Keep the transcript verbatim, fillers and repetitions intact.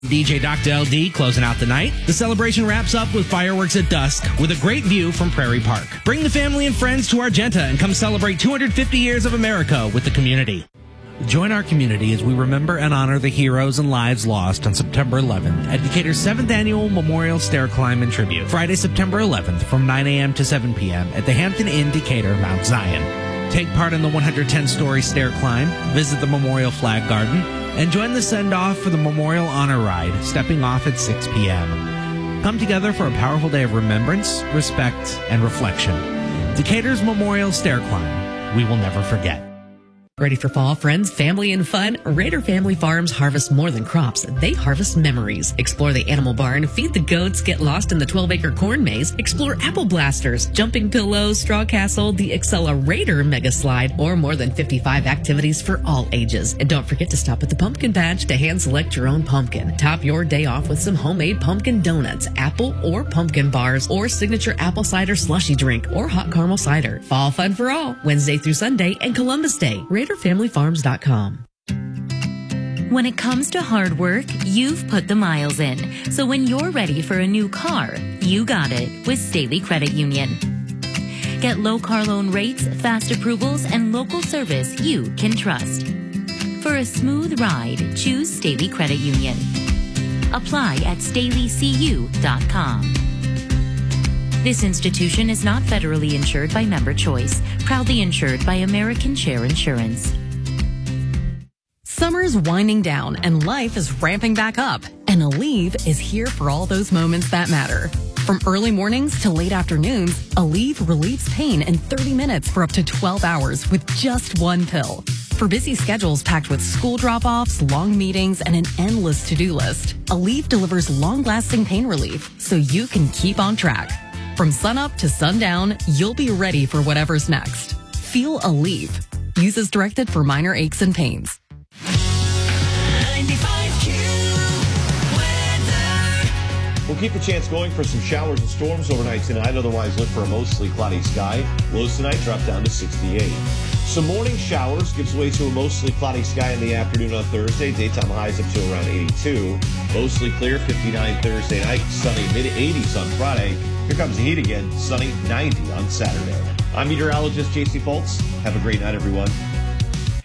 D J Doctor L D closing out the night. The celebration wraps up with fireworks at dusk with a great view from Prairie Park. Bring the family and friends to Argenta and come celebrate two hundred fifty years of America with the community. Join our community as we remember and honor the heroes and lives lost on September eleventh at Decatur's seventh Annual Memorial Stair Climb and Tribute. Friday, September eleventh from nine a.m. to seven p.m. at the Hampton Inn Decatur, Mount Zion. Take part in the one hundred ten story stair climb, visit the Memorial Flag Garden, and join the send-off for the Memorial Honor Ride, stepping off at six p.m. Come together for a powerful day of remembrance, respect, and reflection. Decatur's Memorial Stair Climb. We will never forget. Ready for fall, friends, family, and fun? Raider Family Farms harvest more than crops. They harvest memories. Explore the animal barn, feed the goats, get lost in the twelve acre corn maze, explore apple blasters, jumping pillows, straw castle, the Accelerator mega slide, or more than fifty-five activities for all ages. And don't forget to stop at the pumpkin patch to hand select your own pumpkin. Top your day off with some homemade pumpkin donuts, apple or pumpkin bars, or signature apple cider slushy drink, or hot caramel cider. Fall fun for all, Wednesday through Sunday and Columbus Day. Raider Family Farms dot com. When it comes to hard work, you've put the miles in. So when you're ready for a new car, you got it with Staley Credit Union. Get low car loan rates, fast approvals, and local service you can trust. For a smooth ride, choose Staley Credit Union. Apply at Staley C U dot com. This institution is not federally insured by Member Choice, proudly insured by American Share Insurance. Summer's winding down and life is ramping back up, and Aleve is here for all those moments that matter. From early mornings to late afternoons, Aleve relieves pain in thirty minutes for up to twelve hours with just one pill. For busy schedules packed with school drop-offs, long meetings, and an endless to-do list, Aleve delivers long-lasting pain relief so you can keep on track. From sunup to sundown, you'll be ready for whatever's next. Feel Aleve. Use as directed for minor aches and pains. We'll keep the chance going for some showers and storms overnight tonight. Otherwise, look for a mostly cloudy sky. Lows tonight drop down to sixty-eight. Some morning showers gives way to a mostly cloudy sky in the afternoon on Thursday. Daytime highs up to around eighty-two. Mostly clear, fifty-nine Thursday night. Sunny, mid-eighties on Friday. Here comes the heat again. Sunny, ninety on Saturday. I'm meteorologist J C Fultz. Have a great night, everyone.